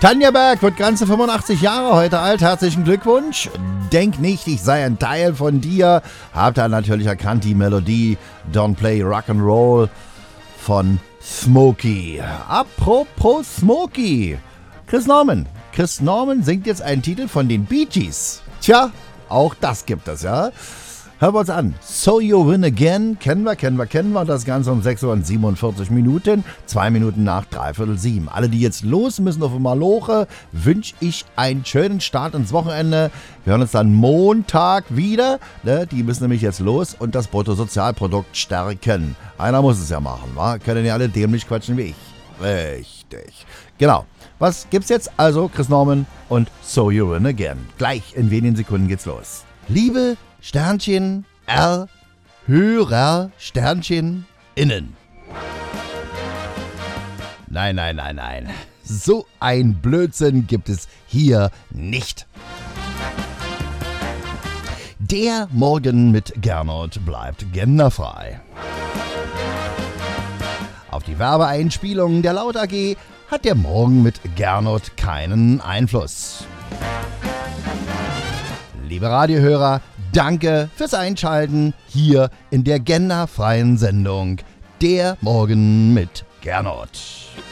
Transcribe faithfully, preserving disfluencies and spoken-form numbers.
Tanja Berg wird ganze fünfundachtzig Jahre heute alt. Herzlichen Glückwunsch. Denk nicht, ich sei ein Teil von dir. Habt ihr natürlich erkannt, die Melodie Don't Play Rock'n'Roll von Smokey. Apropos Smokey. Chris Norman. Chris Norman singt jetzt einen Titel von den Bee Gees. Tja, auch das gibt es, ja. Hören wir uns an. So You Win Again. Kennen wir, kennen wir, kennen wir. Das Ganze um sechs Uhr und siebenundvierzig Minuten. Zwei Minuten nach dreiviertel sieben. Alle, die jetzt los müssen auf Maloche, wünsche ich einen schönen Start ins Wochenende. Wir hören uns dann Montag wieder. Ne? Die müssen nämlich jetzt los und das Bruttosozialprodukt stärken. Einer muss es ja machen, wa? Können ja alle dämlich quatschen wie ich. Richtig. Genau. Was gibt's jetzt? Also Chris Norman und So You Win Again. Gleich in wenigen Sekunden geht's los. Liebe Sternchen R Hörer Sternchen innen. Nein, nein, nein, nein. So ein Blödsinn gibt es hier nicht. Der Morgen mit Gernot bleibt genderfrei. Auf die Werbeeinspielung der Laut A G hat der Morgen mit Gernot keinen Einfluss. Liebe Radiohörer, danke fürs Einschalten hier in der genderfreien Sendung Der Morgen mit Gernot.